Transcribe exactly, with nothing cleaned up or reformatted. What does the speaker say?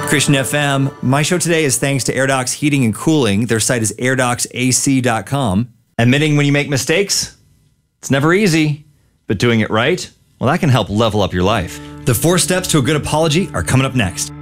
Christian F M. My show today is thanks to AirDocs Heating and Cooling. Their site is air docs A C dot com. Admitting when you make mistakes, it's never easy, but doing it right, well, that can help level up your life. The four steps to a good apology are coming up next.